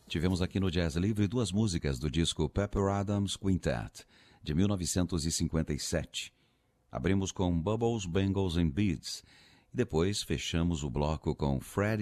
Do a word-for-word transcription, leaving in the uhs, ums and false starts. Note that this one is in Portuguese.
Tivemos aqui no Jazz Livre duas músicas do disco Pepper Adams Quintet, de mil novecentos e cinquenta e sete. Abrimos com Bubbles, Bangles and Beads e depois fechamos o bloco com Freddie